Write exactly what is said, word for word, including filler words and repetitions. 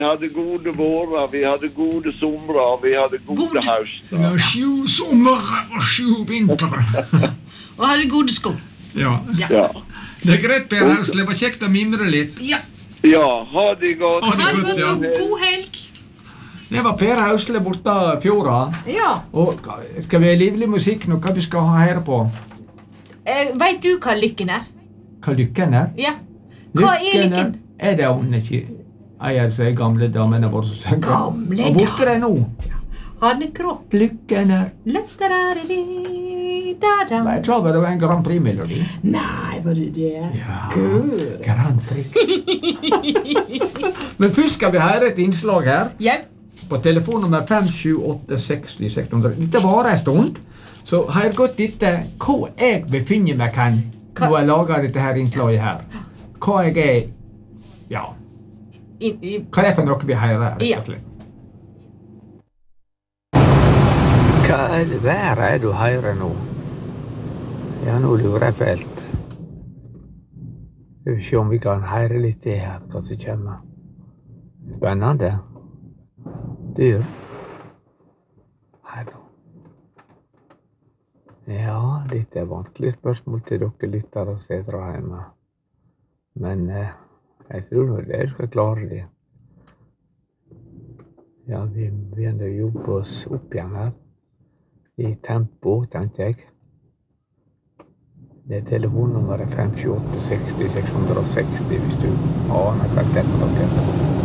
Vi hadde gode vårer, vi hadde gode somrer, vi hadde gode God- høster. Ja, sju sommer og sju vinter. Og hadde gode sko. Ja. Ja. Det er greit, Per Hausle. Det var kjekt å mimre litt. Ja. Ja, ha det godt. Ha det Ha det godt, godt ja. og god helg. Det var Per Hausle borte fjorda. Ja. Og skal vi ha livlig musikk nå? Hva vi skal ha her på? Eh, vet du hva lykken er? Hva lykken er? Ja. Hva er lykken? Er det hun ikke eier seg gamle damene våre som synger? Gamle Og borte det nå. Hanne Krogh. Lykken er... La-da-da-da-da-da. Nei, jeg tror det var en Grand Prix-melodi. Nei, var det det? Ja, Good. Grand Prix. Men først skal vi høre et innslag her. Ja. På telefonnummer fem sju åtte seks null seks null null. Dette varer en stund, så hør godt etter hva jeg befinner meg hen når jeg lager dette her innslaget her. Hva jeg er, ja, I, i, hva det er for noe vi hører her, Ja. rett og slett. Hva er det været er du hører nå? Ja, nå lurer jeg fælt. Skal vi se om vi kan høre litt det her, hva som kommer. Spennende. Dyr. Her da. Ja, dette er vanskelig spørsmål til dere lyttere og sedere hjemme. Men eh, jeg tror nå dere skal klare det. Ja, vi begynner å jobbe oss opp igjen her. I tempo, tenkte jeg. Det er telefonnummeret fem sju åtte seks null seks null seks hvis du aner hva det er for noe.